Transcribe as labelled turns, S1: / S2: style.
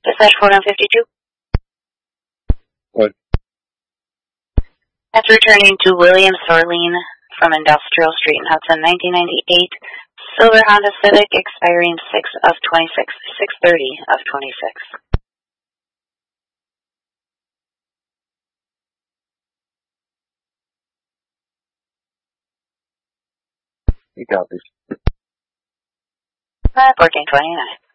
S1: Dispatch 4152.
S2: What?
S1: That's returning to William Sorleen from Industrial Street in Hudson, 1998. Silver Honda Civic, expiring 6/26, 6/30/26.
S2: You got this.
S1: 1429.